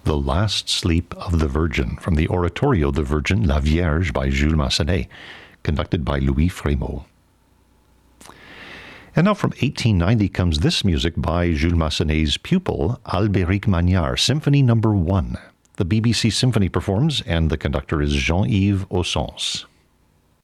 The Last Sleep of the Virgin from the oratorio The Virgin La Vierge by Jules Massenet, conducted by Louis Frémaux. And now from 1890 comes this music by Jules Massenet's pupil, Albéric Magnard, Symphony No. 1. The BBC Symphony performs, and the conductor is Jean-Yves Ossens.